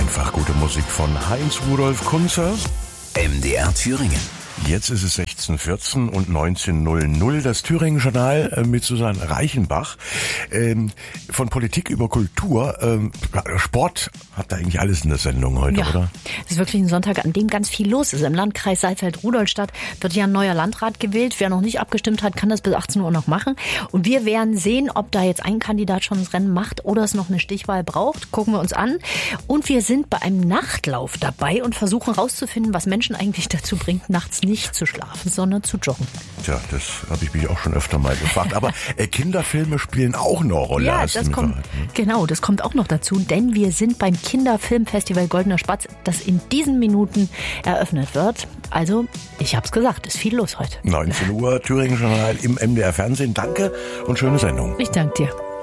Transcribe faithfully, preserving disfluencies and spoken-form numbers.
Einfach gute Musik von Heinz-Rudolf Kunzer. M D R Thüringen. Jetzt ist es sechzehn Uhr vierzehn und neunzehn Uhr null. Das Thüringen-Journal mit Susanne Reichenbach. Ähm, von Politik über Kultur. Ähm, Sport habt ihr eigentlich alles in der Sendung heute, ja, oder? Es ist wirklich ein Sonntag, an dem ganz viel los ist. Im Landkreis Saalfeld-Rudolstadt wird ja ein neuer Landrat gewählt. Wer noch nicht abgestimmt hat, kann das bis achtzehn Uhr noch machen. Und wir werden sehen, ob da jetzt ein Kandidat schon das Rennen macht oder es noch eine Stichwahl braucht. Gucken wir uns an. Und wir sind bei einem Nachtlauf dabei und versuchen rauszufinden, was Menschen eigentlich dazu bringt, nachts nicht zu schlafen, sondern zu joggen. Tja, das habe ich mich auch schon öfter mal gefragt. Aber äh, Kinderfilme spielen auch eine Rolle. Ja, das kommt, genau, das kommt auch noch dazu, denn wir sind beim Kinderfilmfestival Goldener Spatz, das in diesen Minuten eröffnet wird. Also, ich hab's gesagt, ist viel los heute. neunzehn Uhr, Thüringen-Journal im M D R Fernsehen. Danke und schöne Sendung. Ich danke dir.